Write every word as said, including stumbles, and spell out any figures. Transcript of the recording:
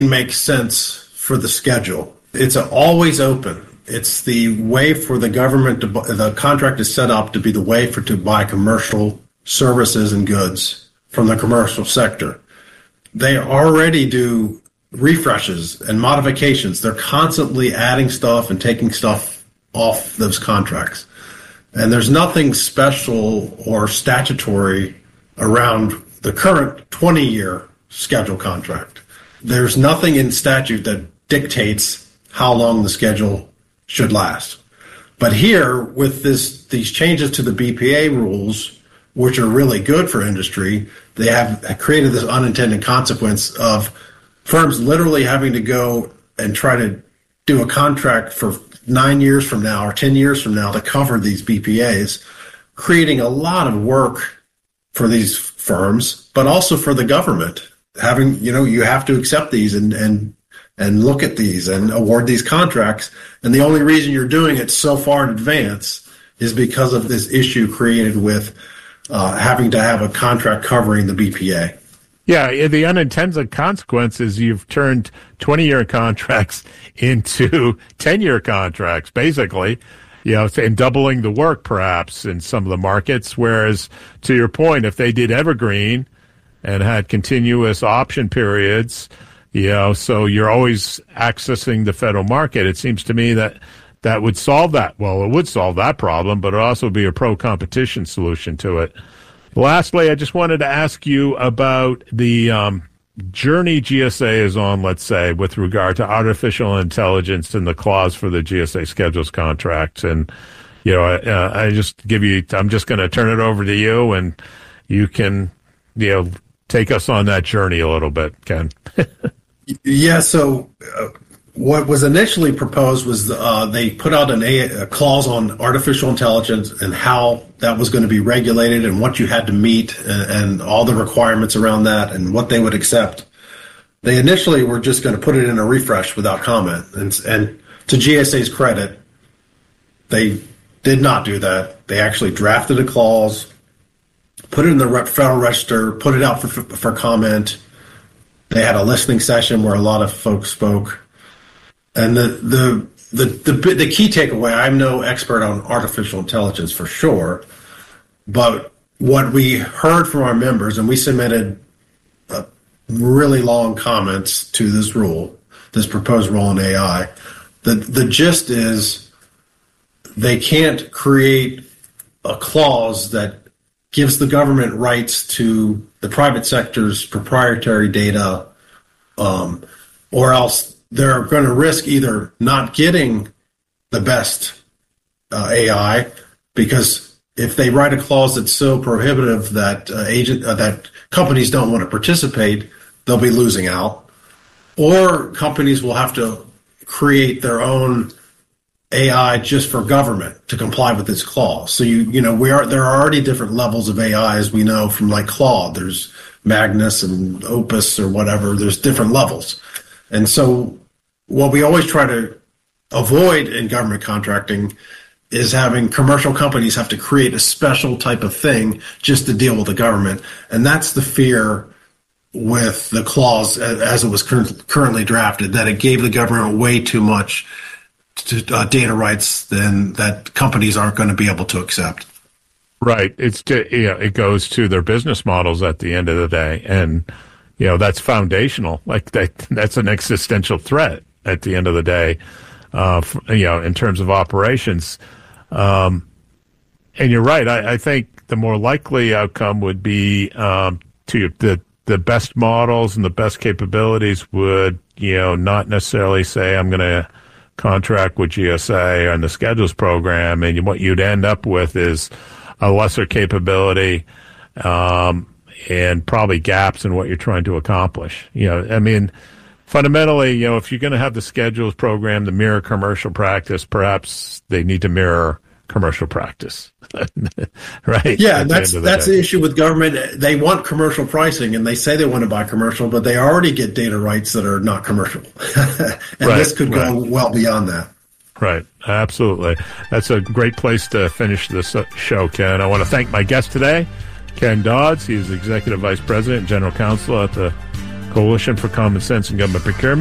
makes sense for the schedule. It's always open. It's the way for the government to, the contract is set up to be the way for to buy commercial services and goods from the commercial sector. They already do refreshes and modifications. They're constantly adding stuff and taking stuff off those contracts. And there's nothing special or statutory around the current twenty-year schedule contract. There's nothing in statute that dictates how long the schedule should last. But here, with this, these changes to the B P A rules, which are really good for industry, they have created this unintended consequence of firms literally having to go and try to do a contract for nine years from now or ten years from now to cover these B P As, creating a lot of work for these firms, but also for the government. Having, you know, you have to accept these and, and, and look at these and award these contracts. And the only reason you're doing it so far in advance is because of this issue created with uh, having to have a contract covering the B P A. Yeah, the unintended consequence is you've turned twenty-year contracts into ten-year contracts, basically, you know, and doubling the work perhaps in some of the markets. Whereas, to your point, if they did evergreen and had continuous option periods, you know, so you're always accessing the federal market, it seems to me that that would solve that. Well, it would solve that problem, but it would also be a pro-competition solution to it. Lastly, I just wanted to ask you about the um, journey G S A is on, let's say, with regard to artificial intelligence and the clause for the G S A schedules contract. And, you know, uh, I just give you, I'm just going to turn it over to you, and you can, you know, take us on that journey a little bit, Ken. Yeah, so uh, what was initially proposed was uh, they put out an a, a clause on artificial intelligence and how that was going to be regulated and what you had to meet and, and all the requirements around that and what they would accept. They initially were just going to put it in a refresh without comment. And, and to G S A's credit, they did not do that. They actually drafted a clause, put it in the Federal Register, put it out for, for comment. They had a listening session where a lot of folks spoke. And the, the the the the key takeaway, I'm no expert on artificial intelligence for sure, but what we heard from our members, and we submitted uh, really long comments to this rule, this proposed rule in A I, the, the gist is they can't create a clause that gives the government rights to the private sector's proprietary data, um, or else they're going to risk either not getting the best uh, A I, because if they write a clause that's so prohibitive that uh, agent uh, that companies don't want to participate, they'll be losing out, or companies will have to create their own A I just for government to comply with this clause. So you you know we are there are already different levels of A I, as we know from like Claude. There's Magnus and Opus or whatever. There's different levels, and so what we always try to avoid in government contracting is having commercial companies have to create a special type of thing just to deal with the government. And that's the fear with the clause as it was cur- currently drafted, that it gave the government way too much to, uh, data rights than that companies aren't going to be able to accept. Right. It's to, you know, it goes to their business models at the end of the day. And, you know, that's foundational. Like that, that's an existential threat at the end of the day, uh, you know, in terms of operations. Um, and you're right. I, I think the more likely outcome would be um, to the the best models and the best capabilities would, you know, not necessarily say I'm going to contract with G S A on the schedules program, and what you'd end up with is a lesser capability um, and probably gaps in what you're trying to accomplish. You know, I mean. Fundamentally, you know, if you're going to have the schedules program to mirror commercial practice, perhaps they need to mirror commercial practice, right? Yeah, that's the that's day. The issue with government. They want commercial pricing, and they say they want to buy commercial, but they already get data rights that are not commercial, and right, this could go right. well beyond that. Right, absolutely. That's a great place to finish this show, Ken. I want to thank my guest today, Ken Dodds. He's Executive Vice President and General Counsel at the Coalition for Common Sense in Government Procurement.